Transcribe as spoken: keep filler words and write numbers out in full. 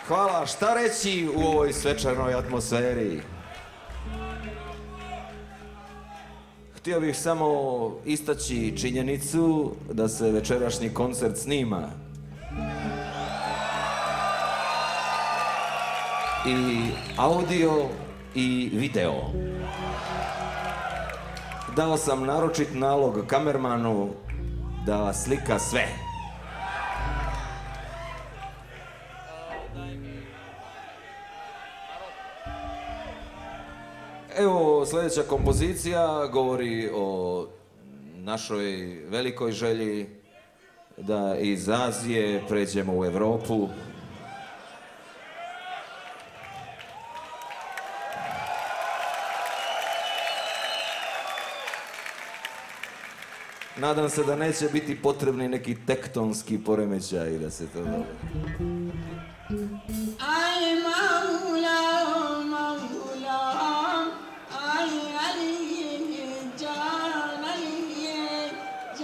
hvala. Šta reći u ovoj svečanoj atmosferi? Htio bih samo istaći činjenicu da se večerašnji koncert snima. I audio i video. Dao sam naročit nalog kamermanu da slika sve. Evo, sljedeća kompozicija govori o našoj velikoj želji da iz Azije pređemo u Europu. Nadam se da neće biti potrebni neki tektonski poremećaj da se to dogodi.